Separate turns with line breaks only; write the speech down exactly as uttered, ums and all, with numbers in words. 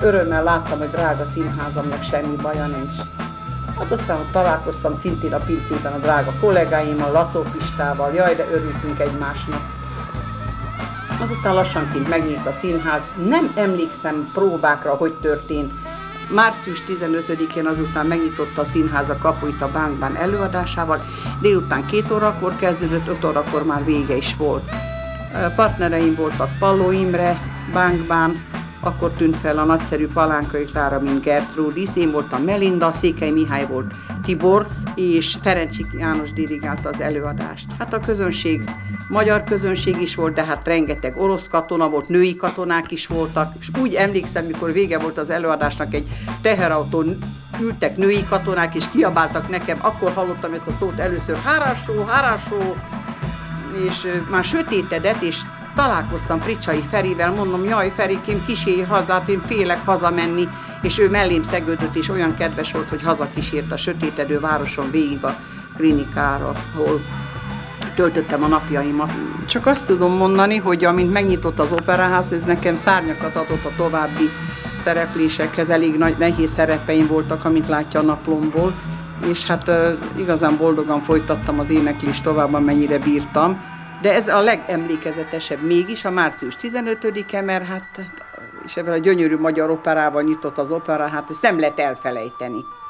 örömmel láttam, hogy drága színházamnak semmi baja nincs. Hát aztán találkoztam szintén a pincében a drága kollégáimmal, Lacó Pistával, jaj, de örültünk egymásnak. Azután lassanként megnyílt a színház, nem emlékszem próbákra, hogy történt. március tizenötödikén azután megnyitotta a színház a kapuit a Bánkbán előadásával, délután két órakor kezdődött, öt órakor már vége is volt. Partnereim voltak Palló Imre, Bánkbán, akkor tűnt fel a nagyszerű Palánkai Klára, mint Gertrudis, én voltam Melinda, Székely Mihály volt Tiborc, és Ferencsik János dirigálta az előadást. Hát a közönség, magyar közönség is volt, de hát rengeteg orosz katona volt, női katonák is voltak, és úgy emlékszem, mikor vége volt az előadásnak, egy teherautón ültek női katonák, és kiabáltak nekem, akkor hallottam ezt a szót először, hárásó, hárásó, és már sötétedett, és találkoztam Fricsai Ferivel, mondom, jaj Ferikém, kísérj hazát, én félek hazamenni, és ő mellém szegődött, és olyan kedves volt, hogy hazakísért a sötétedő városon végig a klinikára, ahol töltöttem a napjaimat. Csak azt tudom mondani, hogy amint megnyitott az Operaház, ez nekem szárnyakat adott a további szereplésekhez, elég nagy, nehéz szerepeim voltak, amit látja a naplomból, és hát uh, igazán boldogan folytattam az éneklést tovább, amennyire bírtam. De ez a legemlékezetesebb mégis a március tizenötödike, mert hát, és ebben a gyönyörű magyar operával nyitott az opera, hát ezt nem lehet elfelejteni.